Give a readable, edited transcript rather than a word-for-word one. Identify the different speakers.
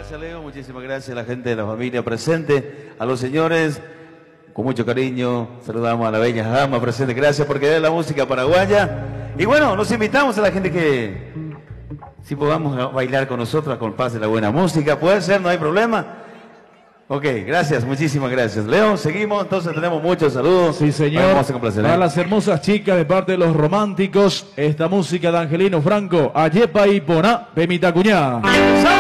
Speaker 1: Gracias, Leo. Muchísimas gracias a la gente de la familia presente, a los señores. Con mucho cariño saludamos a la bella dama presente. Gracias por querer la música paraguaya. Y bueno, nos invitamos a la gente que si podamos bailar con nosotros, con paz de la buena música. Puede ser, no hay problema. Ok, gracias, muchísimas gracias. Leo, seguimos, entonces tenemos muchos saludos.
Speaker 2: Sí, señor.
Speaker 1: Vamos a complacer.
Speaker 2: Para las hermosas chicas de parte de los románticos, esta música de Angelino Franco, Ayepa y Poná, de Mitacuñá.